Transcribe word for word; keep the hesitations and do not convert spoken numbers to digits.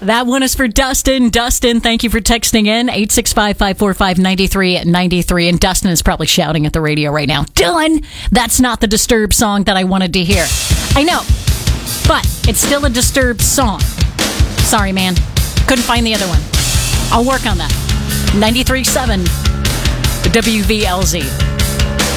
That one is for Dustin. Dustin, thank you for texting in. eight six five, five four five, nine three nine three. And Dustin is probably shouting at the radio right now, Dylan, that's not the Disturbed song that I wanted to hear. I know, but it's still a Disturbed song. Sorry, man. Couldn't find the other one. I'll work on that. ninety-three point seven W V L Z.